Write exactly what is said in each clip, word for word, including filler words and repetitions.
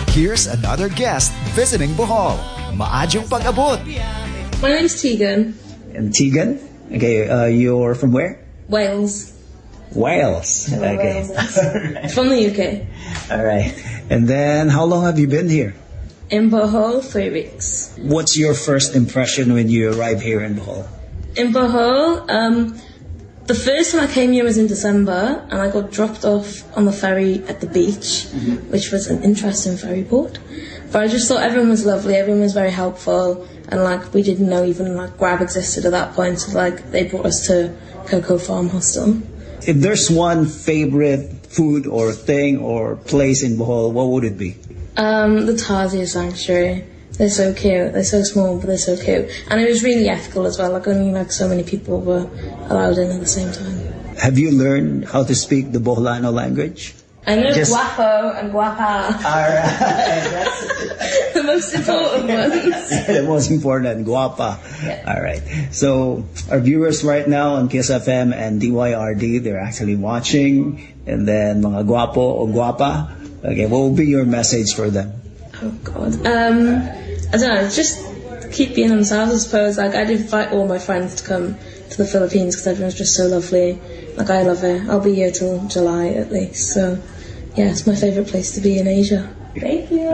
Here's another guest visiting Bohol. Maadyong pag-abot. My name's Tegan. And Tegan? Okay, uh, you're from where? Wales. Wales. Okay. Wales. From the U K. All right. And then, how long have you been here? In Bohol, three weeks. What's your first impression when you arrive here in Bohol? In Bohol, um, the first time I came here was in December, and I got dropped off on the ferry at the beach, mm-hmm. which was an interesting ferry port. But I just thought everyone was lovely, everyone was very helpful, and like we didn't know even like Grab existed at that point, so like they brought us to Cocoa Farm Hostel. If there's one favorite food or thing or place in Bohol, what would it be? Um, the Tazia Sanctuary. They're so cute. They're so small, but they're so cute. And it was really ethical as well. Like only like so many people were allowed in at the same time. Have you learned how to speak the Boholano language? I know Just... guapo and guapa. Alright. The most important ones. The most important, guapa. Yeah. Alright. So our viewers right now on Kiss F M and D Y R D, they're actually watching. And then mga guapo or guapa. Okay, what will be your message for them? Oh God. Um, I don't know. Just keep being themselves, I suppose. Like I'd invite all my friends to come to the Philippines because everyone's just so lovely. Like I love it. I'll be here till July at least. So yeah, it's my favourite place to be in Asia. Thank you.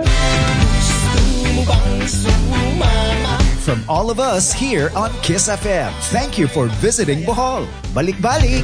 From all of us here on Kiss F M, thank you for visiting Bohol. Balik-balik!